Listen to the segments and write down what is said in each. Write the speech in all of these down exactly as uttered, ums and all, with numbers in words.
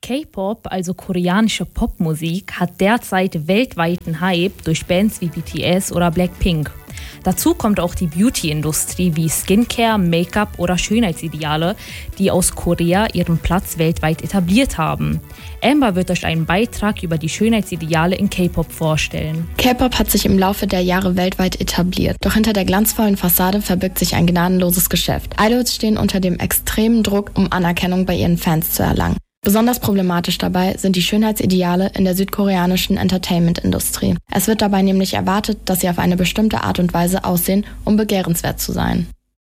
K-Pop, also koreanische Popmusik, hat derzeit weltweiten Hype durch Bands wie B T S oder Blackpink. Dazu kommt auch die Beauty-Industrie wie Skincare, Make-up oder Schönheitsideale, die aus Korea ihren Platz weltweit etabliert haben. Amber wird euch einen Beitrag über die Schönheitsideale in K-Pop vorstellen. K-Pop hat sich im Laufe der Jahre weltweit etabliert. Doch hinter der glanzvollen Fassade verbirgt sich ein gnadenloses Geschäft. Idols stehen unter dem extremen Druck, um Anerkennung bei ihren Fans zu erlangen. Besonders problematisch dabei sind die Schönheitsideale in der südkoreanischen Entertainment-Industrie. Es wird dabei nämlich erwartet, dass sie auf eine bestimmte Art und Weise aussehen, um begehrenswert zu sein.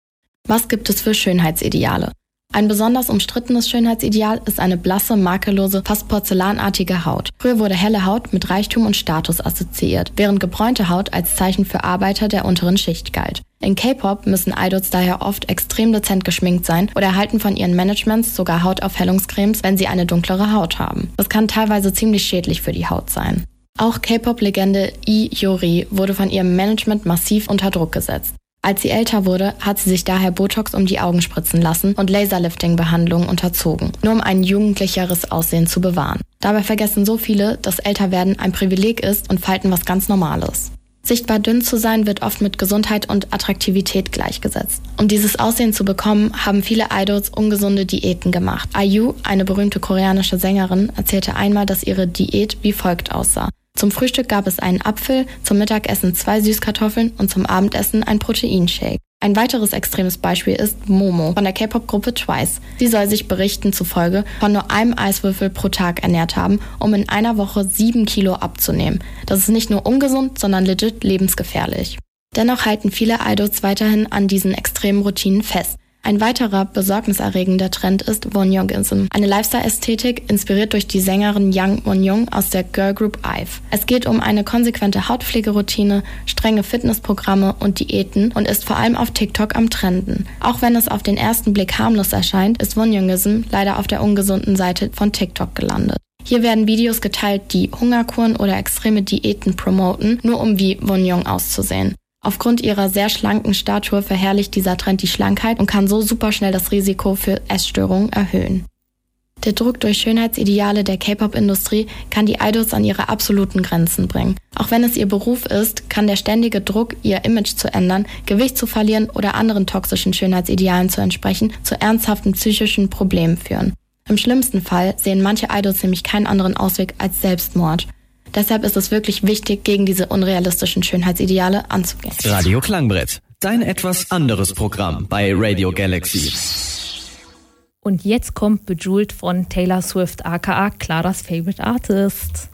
Was gibt es für Schönheitsideale? Ein besonders umstrittenes Schönheitsideal ist eine blasse, makellose, fast porzellanartige Haut. Früher wurde helle Haut mit Reichtum und Status assoziiert, während gebräunte Haut als Zeichen für Arbeiter der unteren Schicht galt. In K-Pop müssen Idols daher oft extrem dezent geschminkt sein oder erhalten von ihren Managements sogar Hautaufhellungscremes, wenn sie eine dunklere Haut haben. Das kann teilweise ziemlich schädlich für die Haut sein. Auch K-Pop-Legende Lee Hyori wurde von ihrem Management massiv unter Druck gesetzt. Als sie älter wurde, hat sie sich daher Botox um die Augen spritzen lassen und Laserlifting-Behandlungen unterzogen, nur um ein jugendlicheres Aussehen zu bewahren. Dabei vergessen so viele, dass Älterwerden ein Privileg ist und Falten was ganz Normales. Sichtbar dünn zu sein wird oft mit Gesundheit und Attraktivität gleichgesetzt. Um dieses Aussehen zu bekommen, haben viele Idols ungesunde Diäten gemacht. I U, eine berühmte koreanische Sängerin, erzählte einmal, dass ihre Diät wie folgt aussah. Zum Frühstück gab es einen Apfel, zum Mittagessen zwei Süßkartoffeln und zum Abendessen ein Proteinshake. Ein weiteres extremes Beispiel ist Momo von der K-Pop-Gruppe Twice. Sie soll sich Berichten zufolge von nur einem Eiswürfel pro Tag ernährt haben, um in einer Woche sieben Kilo abzunehmen. Das ist nicht nur ungesund, sondern legit lebensgefährlich. Dennoch halten viele Idols weiterhin an diesen extremen Routinen fest. Ein weiterer besorgniserregender Trend ist Wonyoungism, eine Lifestyle-Ästhetik, inspiriert durch die Sängerin Yang Wonyoung aus der Girlgroup I V E. Es geht um eine konsequente Hautpflegeroutine, strenge Fitnessprogramme und Diäten und ist vor allem auf TikTok am Trenden. Auch wenn es auf den ersten Blick harmlos erscheint, ist Wonyoungism leider auf der ungesunden Seite von TikTok gelandet. Hier werden Videos geteilt, die Hungerkuren oder extreme Diäten promoten, nur um wie Wonyoung auszusehen. Aufgrund ihrer sehr schlanken Statur verherrlicht dieser Trend die Schlankheit und kann so superschnell das Risiko für Essstörungen erhöhen. Der Druck durch Schönheitsideale der K-Pop-Industrie kann die Idols an ihre absoluten Grenzen bringen. Auch wenn es ihr Beruf ist, kann der ständige Druck, ihr Image zu ändern, Gewicht zu verlieren oder anderen toxischen Schönheitsidealen zu entsprechen, zu ernsthaften psychischen Problemen führen. Im schlimmsten Fall sehen manche Idols nämlich keinen anderen Ausweg als Selbstmord. Deshalb ist es wirklich wichtig, gegen diese unrealistischen Schönheitsideale anzugehen. Radio Klangbrett, dein etwas anderes Programm bei Radio Galaxy. Und jetzt kommt Bejeweled von Taylor Swift, aka Claras Favorite Artist.